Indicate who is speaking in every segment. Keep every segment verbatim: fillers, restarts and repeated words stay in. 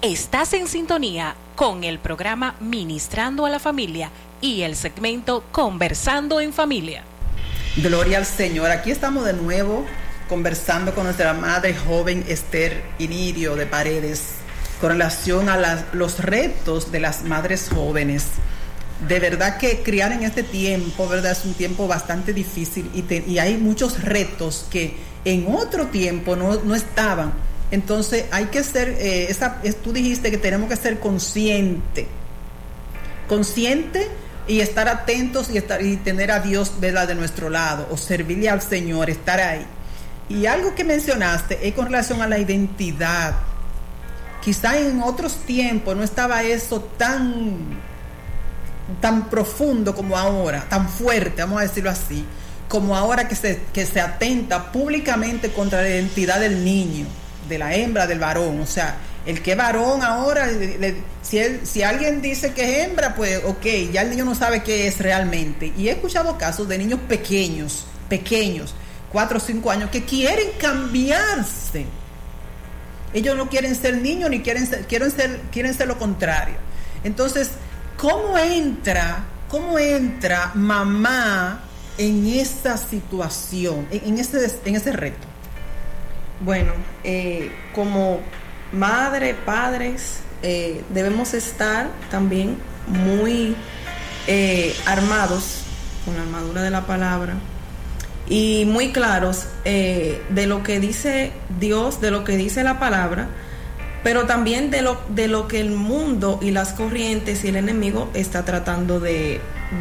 Speaker 1: Estás en sintonía con el programa Ministrando a la Familia y el segmento Conversando en Familia.
Speaker 2: Gloria al Señor. Aquí estamos de nuevo conversando con nuestra madre joven Esther Inirio de Paredes con relación a las, los retos de las madres jóvenes. De verdad que criar en este tiempo, ¿verdad? Es un tiempo bastante difícil y, te, y hay muchos retos que en otro tiempo no, no estaban. Entonces hay que ser, eh, esa, tú dijiste que tenemos que ser conscientes, conscientes y estar atentos y, estar, y tener a Dios, ¿verdad?, de nuestro lado, o servirle al Señor, estar ahí. Y algo que mencionaste es con relación a la identidad. Quizá en otros tiempos no estaba eso tan, tan profundo como ahora, tan fuerte, vamos a decirlo así, como ahora que se, que se atenta públicamente contra la identidad del niño, de la hembra, del varón. O sea, el que es varón ahora, le, si, él, si alguien dice que es hembra, pues ok, ya el niño no sabe qué es realmente. Y he escuchado casos de niños pequeños, pequeños, cuatro o cinco años, que quieren cambiarse. Ellos no quieren ser niños ni quieren ser, quieren ser, quieren ser lo contrario. Entonces, ¿cómo entra, cómo entra mamá en esa situación, en, en, ese, en ese reto?
Speaker 3: Bueno, eh, como madre, padres, eh, debemos estar también muy eh, armados con la armadura de la palabra y muy claros eh, de lo que dice Dios, de lo que dice la palabra, pero también de lo, de lo que el mundo y las corrientes y el enemigo está tratando de,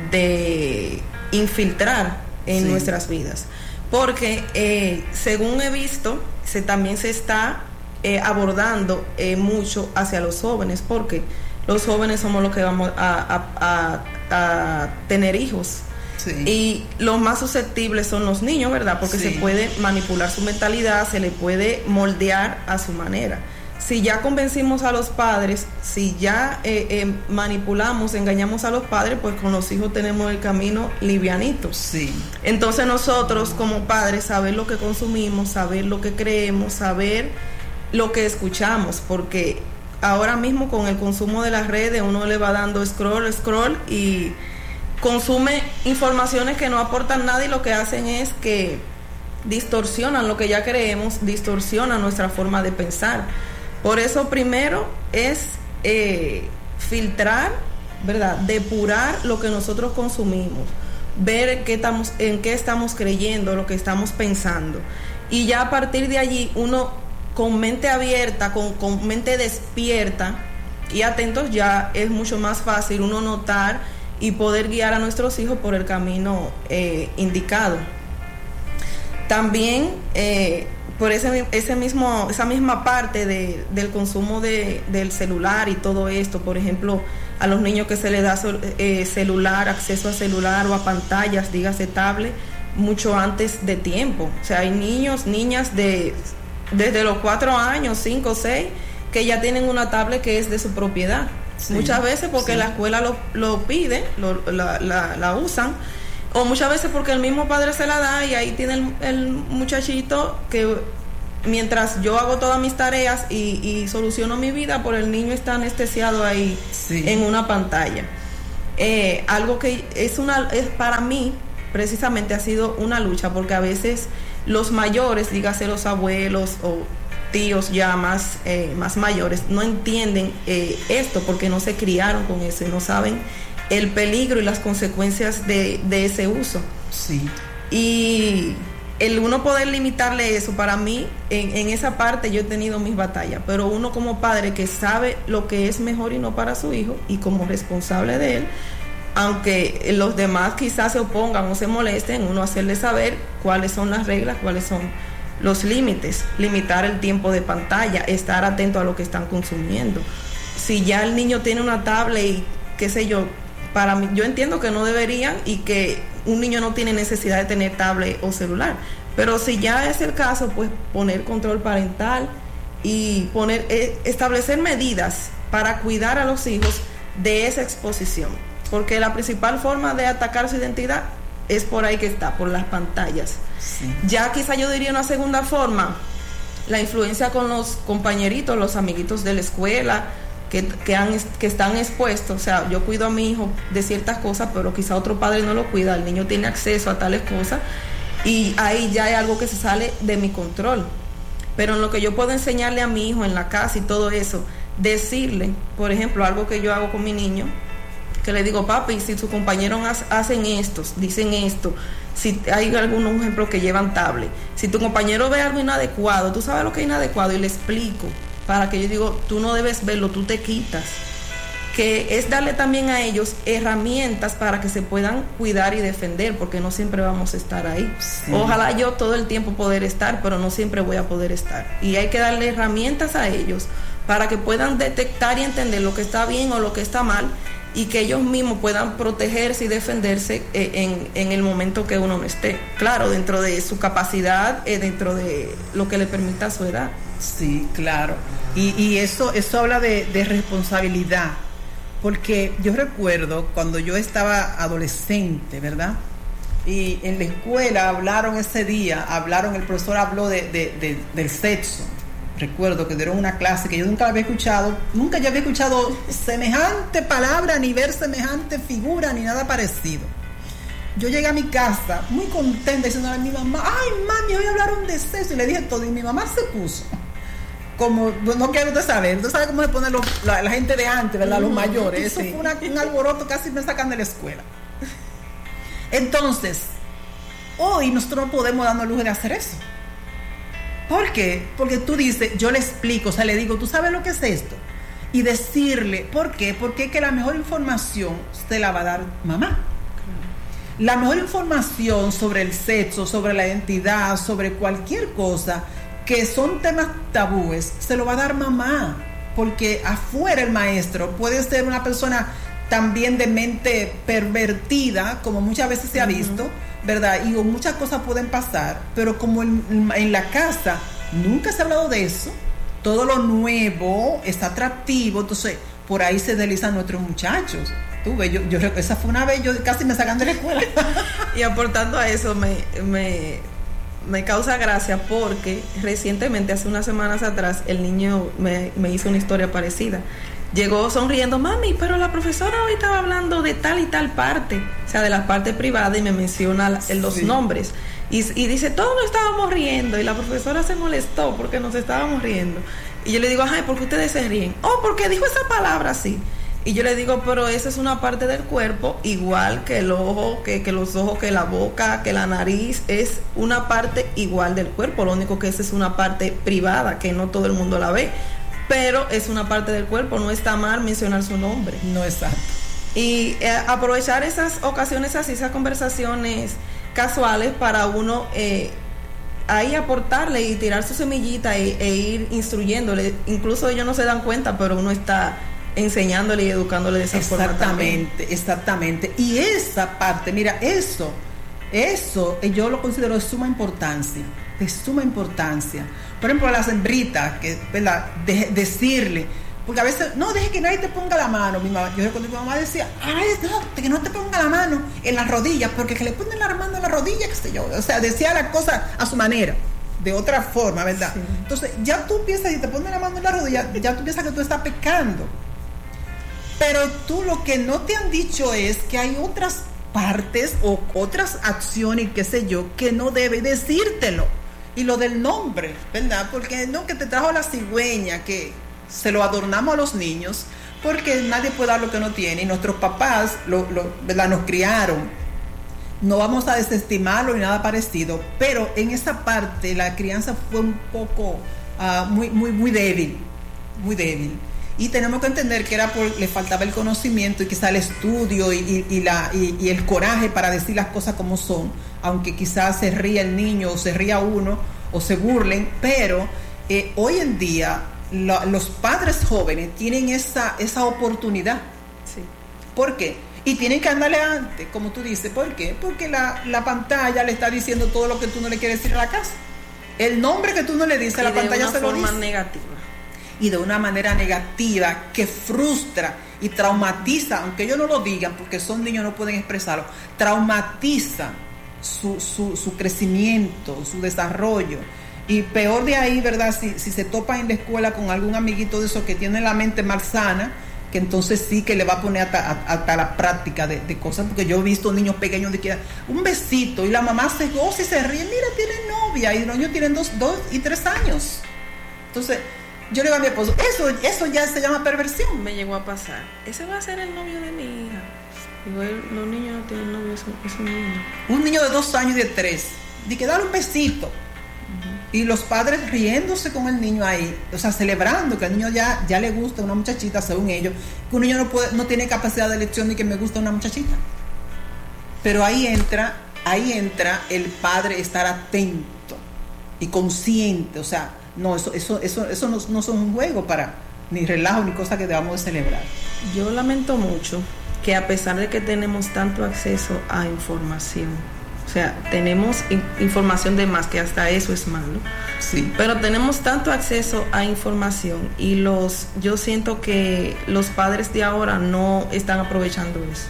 Speaker 3: de infiltrar en sí. nuestras vidas. Porque eh, según he visto, se, también se está eh, abordando eh, mucho hacia los jóvenes, porque los jóvenes somos los que vamos a, a, a, a tener hijos. Sí. Y los más susceptibles son los niños, ¿verdad? Porque sí. se puede manipular su mentalidad, se le puede moldear a su manera. Si ya convencimos a los padres, si ya eh, eh, manipulamos, engañamos a los padres, pues con los hijos tenemos el camino livianito.
Speaker 2: Sí.
Speaker 3: Entonces nosotros como padres, saber lo que consumimos, saber lo que creemos, saber lo que escuchamos, porque ahora mismo con el consumo de las redes uno le va dando scroll, scroll y consume informaciones que no aportan nada y lo que hacen es que distorsionan lo que ya creemos, distorsionan nuestra forma de pensar. Por eso primero es eh, filtrar, ¿verdad? Depurar lo que nosotros consumimos, ver en qué estamos, en qué estamos creyendo, lo que estamos pensando. Y ya a partir de allí uno con mente abierta, con, con mente despierta y atentos, ya es mucho más fácil uno notar y poder guiar a nuestros hijos por el camino eh, indicado. También eh, por ese, ese mismo, esa misma parte de, del consumo de, del celular y todo esto, por ejemplo, a los niños que se les da eh, celular, acceso a celular o a pantallas, dígase tablet, mucho antes de tiempo. O sea, hay niños, niñas de desde los cuatro años, cinco, seis, que ya tienen una tablet que es de su propiedad. Sí, muchas veces porque sí. la escuela lo, lo pide, lo, la, la, la usan, o muchas veces porque el mismo padre se la da y ahí tiene el, el muchachito que mientras yo hago todas mis tareas y, y soluciono mi vida, por el niño está anestesiado ahí sí. en una pantalla. Eh, algo que es una es para mí precisamente ha sido una lucha, porque a veces los mayores, dígase los abuelos o tíos ya más, eh, más mayores, no entienden eh, esto porque no se criaron con eso y no saben el peligro y las consecuencias de, de ese uso.
Speaker 2: Sí.
Speaker 3: Y el uno poder limitarle eso, para mí, en, en esa parte yo he tenido mis batallas, pero uno como padre que sabe lo que es mejor y no para su hijo, y como responsable de él, aunque los demás quizás se opongan o se molesten, uno hacerle saber cuáles son las reglas, cuáles son los límites, limitar el tiempo de pantalla, estar atento a lo que están consumiendo. Si ya el niño tiene una tablet y qué sé yo, para mí, yo entiendo que no deberían y que un niño no tiene necesidad de tener tablet o celular, pero si ya es el caso, pues poner control parental y poner eh, establecer medidas para cuidar a los hijos de esa exposición, porque la principal forma de atacar su identidad es por ahí que está, por las pantallas. Sí. Ya quizá yo diría una segunda forma, la influencia con los compañeritos, los amiguitos de la escuela, que, que, han, que están expuestos. O sea, yo cuido a mi hijo de ciertas cosas, pero quizá otro padre no lo cuida, el niño tiene acceso a tales cosas, y ahí ya hay algo que se sale de mi control. Pero en lo que yo puedo enseñarle a mi hijo en la casa y todo eso, decirle, por ejemplo, algo que yo hago con mi niño, que le digo, papi, si sus compañeros hacen esto, dicen esto, si hay algunos ejemplos que llevan tablet, si tu compañero ve algo inadecuado, tú sabes lo que es inadecuado, y le explico, para que yo digo, tú no debes verlo, tú te quitas. Que es darle también a ellos herramientas para que se puedan cuidar y defender, porque no siempre vamos a estar ahí. Sí. Ojalá yo todo el tiempo poder estar, pero no siempre voy a poder estar. Y hay que darle herramientas a ellos para que puedan detectar y entender lo que está bien o lo que está mal, y que ellos mismos puedan protegerse y defenderse en, en el momento que uno no esté. Claro, dentro de su capacidad, eh, dentro de lo que le permita su edad.
Speaker 2: Sí, claro. Y, y eso, eso habla de, de responsabilidad. Porque yo recuerdo cuando yo estaba adolescente, ¿verdad? Y en la escuela hablaron ese día, hablaron, el profesor habló de, de, de, del sexo. Recuerdo que dieron una clase que yo nunca había escuchado, nunca ya había escuchado semejante palabra, ni ver semejante figura, ni nada parecido. Yo llegué a mi casa muy contenta diciéndole a mi mamá, ay mami, hoy hablaron de sexo, y le dije todo, y mi mamá se puso como, no quiero usted saber, usted sabe cómo se pone los, la, la gente de antes, ¿verdad? Los mayores. Eso sí. Fue una, un alboroto, casi me sacan de la escuela. Entonces, hoy nosotros no podemos darnos el lujo de hacer eso. ¿Por qué? Porque tú dices, yo le explico, o sea, le digo, ¿tú sabes lo que es esto? Y decirle, ¿por qué? Porque es que la mejor información se la va a dar mamá. La mejor información sobre el sexo, sobre la identidad, sobre cualquier cosa que son temas tabúes, se lo va a dar mamá, porque afuera el maestro puede ser una persona también de mente pervertida, como muchas veces se ha visto, ¿verdad? Y muchas cosas pueden pasar, pero como en, en la casa nunca se ha hablado de eso, todo lo nuevo es atractivo, entonces por ahí se deslizan nuestros muchachos. Tú ves, yo, yo, esa fue una vez, yo casi me sacan de la escuela.
Speaker 3: Y aportando a eso, me... me me causa gracia porque recientemente, hace unas semanas atrás, el niño me, me hizo una historia parecida. Llegó sonriendo, mami, pero la profesora hoy estaba hablando de tal y tal parte, o sea, de la parte privada, y me menciona la, los sí. nombres. Y, y dice, todos nos estábamos riendo, y la profesora se molestó porque nos estábamos riendo. Y yo le digo, ay, ¿por qué ustedes se ríen? Oh, porque dijo esa palabra así. Y yo le digo, pero esa es una parte del cuerpo, igual que el ojo, que, que los ojos, que la boca, que la nariz, es una parte igual del cuerpo. Lo único que esa es una parte privada, que no todo el mundo la ve, pero es una parte del cuerpo. No está mal mencionar su nombre.
Speaker 2: No, exacto.
Speaker 3: Y eh, aprovechar esas ocasiones así, esas conversaciones casuales para uno eh, ahí aportarle y tirar su semillita e, e ir instruyéndole. Incluso ellos no se dan cuenta, pero uno está enseñándole y educándole de esa forma también.
Speaker 2: Exactamente, exactamente. Y esa parte, mira, eso, eso yo lo considero de suma importancia, de suma importancia. Por ejemplo, a las hembritas, que, ¿verdad? De, decirle, porque a veces, no, deje que nadie te ponga la mano. Mi mamá, yo recuerdo que mi mamá decía, ay, no, que no te ponga la mano en las rodillas, porque que le ponen la mano en la rodilla, qué sé yo. O sea, decía la cosa a su manera, de otra forma, ¿verdad? Sí. Entonces, ya tú piensas, y te ponen la mano en la rodilla, ya tú piensas que tú estás pecando. Pero tú lo que no te han dicho es que hay otras partes o otras acciones, qué sé yo, que no debe decírtelo. Y lo del nombre, ¿verdad? Porque no, que te trajo la cigüeña, que se lo adornamos a los niños, porque nadie puede dar lo que no tiene. Y nuestros papás lo, lo, ¿verdad? Nos criaron. No vamos a desestimarlo ni nada parecido. Pero en esa parte la crianza fue un poco uh, muy, muy, muy débil. Muy débil. Y tenemos que entender que era por, le faltaba el conocimiento y quizá el estudio y, y, y, la, y, y el coraje para decir las cosas como son, aunque quizás se ría el niño o se ría uno o se burlen, pero eh, hoy en día la, los padres jóvenes tienen esa, esa oportunidad.
Speaker 3: Sí.
Speaker 2: ¿Por qué? Y tienen que andarle antes, como tú dices. ¿Por qué? Porque la, la pantalla le está diciendo todo lo que tú no le quieres decir a la casa. El nombre que tú no le dices a la pantalla se lo dice.
Speaker 3: De una forma negativa.
Speaker 2: Y de una manera negativa que frustra y traumatiza, aunque ellos no lo digan porque son niños, no pueden expresarlo, traumatiza su, su, su crecimiento, su desarrollo. Y peor de ahí, ¿verdad? Si, si se topa en la escuela con algún amiguito de esos que tiene la mente malsana, que entonces sí que le va a poner hasta, hasta la práctica de, de cosas, porque yo he visto niños pequeños de que un besito y la mamá se goza y se ríe, mira, tiene novia, y los niños tienen dos, dos y tres años. Entonces, yo le digo a mi esposo, eso, eso ya se llama perversión.
Speaker 3: Me llegó a pasar, ese va a ser el novio de mi hija. Digo, los niños no tienen novio, es un, es un niño.
Speaker 2: Un niño de dos años y de tres, de que dale un besito. Y los padres riéndose con el niño ahí, o sea, celebrando que al niño ya, ya le gusta una muchachita, según ellos, que un niño no puede, no tiene capacidad de elección ni que me gusta una muchachita. Pero ahí entra, ahí entra el padre estar atento y consciente, o sea, no, eso, eso, eso, eso no, no son un juego para, ni relajo, ni cosa que debamos de celebrar.
Speaker 3: Yo lamento mucho que a pesar de que tenemos tanto acceso a información, o sea, tenemos in- información de más, que hasta eso es malo.
Speaker 2: Sí.
Speaker 3: Pero tenemos tanto acceso a información y los, yo siento que los padres de ahora no están aprovechando eso.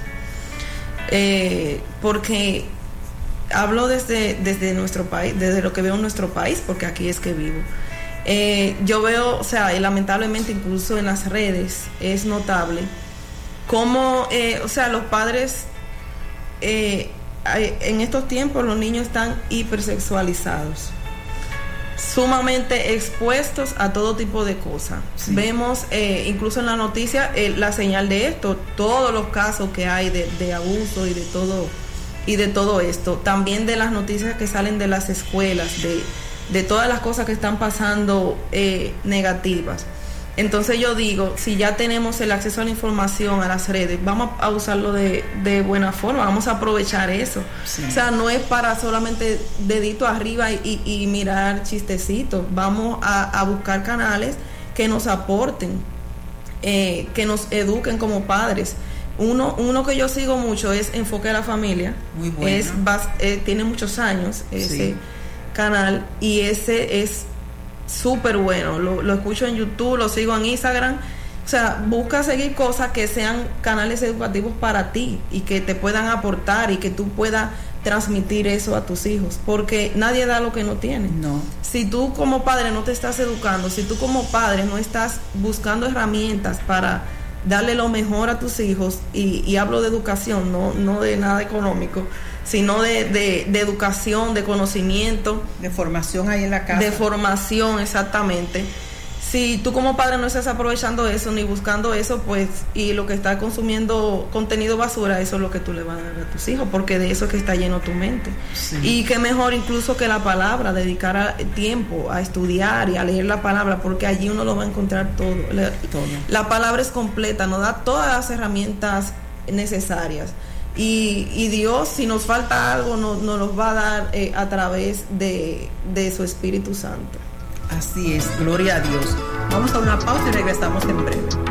Speaker 3: Eh, porque hablo desde, desde nuestro país, desde lo que veo en nuestro país, porque aquí es que vivo. Eh, yo veo, o sea, y lamentablemente incluso en las redes es notable cómo, eh, o sea, los padres... Eh, en estos tiempos los niños están hipersexualizados, sumamente expuestos a todo tipo de cosas. Sí. Vemos eh, incluso en la noticia eh, la señal de esto, todos los casos que hay de, de abuso y de todo y de todo esto, también de las noticias que salen de las escuelas, de, de todas las cosas que están pasando eh, negativas. Entonces yo digo, si ya tenemos el acceso a la información, a las redes, vamos a usarlo de, de buena forma, vamos a aprovechar eso. Sí. O sea, no es para solamente dedito arriba y, y, y mirar chistecitos, vamos a, a buscar canales que nos aporten, eh, que nos eduquen como padres. Uno, uno que yo sigo mucho es Enfoque a la Familia. Muy bueno. Es, eh, tiene muchos años ese sí. canal, y ese es súper bueno, lo, lo escucho en YouTube, lo sigo en Instagram. O sea, busca seguir cosas que sean canales educativos para ti y que te puedan aportar y que tú puedas transmitir eso a tus hijos, porque nadie da lo que no tiene.
Speaker 2: No.
Speaker 3: Si tú como padre no te estás educando, si tú como padre no estás buscando herramientas para darle lo mejor a tus hijos, y, y hablo de educación, no, no de nada económico, sino de, de, de educación, de conocimiento,
Speaker 2: de formación ahí en la casa,
Speaker 3: de formación, exactamente. Si tú como padre no estás aprovechando eso ni buscando eso, pues, y lo que estás consumiendo contenido basura, eso es lo que tú le vas a dar a tus hijos, porque de eso es que está lleno tu mente. Sí. Y qué mejor incluso que la palabra, dedicar a, tiempo a estudiar y a leer la palabra, porque allí uno lo va a encontrar todo. La, todo. La palabra es completa, nos da todas las herramientas necesarias. Y, y Dios, si nos falta algo, nos, nos los va a dar eh, a través de, de su Espíritu Santo.
Speaker 2: Así es, gloria a Dios. Vamos a una pausa y regresamos en breve.